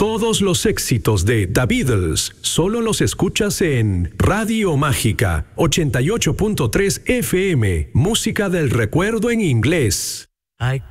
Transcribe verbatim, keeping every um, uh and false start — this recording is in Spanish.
Todos los éxitos de The Beatles solo los escuchas en Radio Mágica ochenta y ocho punto tres F M, música del recuerdo en inglés. I